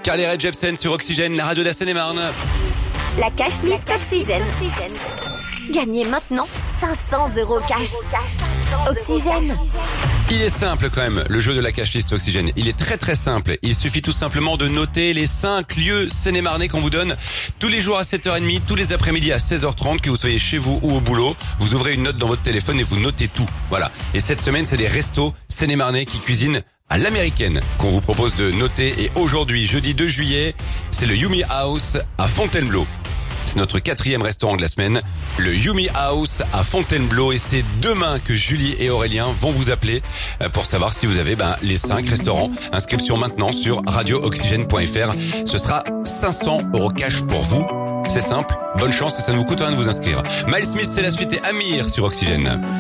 Carly Rae Jepsen sur Oxygène, la radio de la Seine-et-Marne. La cash list Oxygène. Gagnez maintenant 500 € cash. Oxygène. Il est simple quand même, le jeu de la cash list Oxygène. Il est très très simple. Il suffit tout simplement de noter les 5 lieux seine-et-marnais qu'on vous donne tous les jours à 7h30, tous les après-midi à 16h30, que vous soyez chez vous ou au boulot. Vous ouvrez une note dans votre téléphone et vous notez tout. Voilà. Et cette semaine, c'est des restos seine-et-marnais qui cuisinent à l'américaine qu'on vous propose de noter. Et aujourd'hui, jeudi 2 juillet, c'est le Yumi House à Fontainebleau. C'est notre 4e restaurant de la semaine, le Yumi House à Fontainebleau, et c'est demain que Julie et Aurélien vont vous appeler pour savoir si vous avez les 5 restaurants. Inscription maintenant sur radiooxygène.fr. Ce sera 500 € cash pour vous. C'est simple, bonne chance et ça ne vous coûte rien de vous inscrire. Miles Smith, c'est la suite, et Amir sur Oxygène.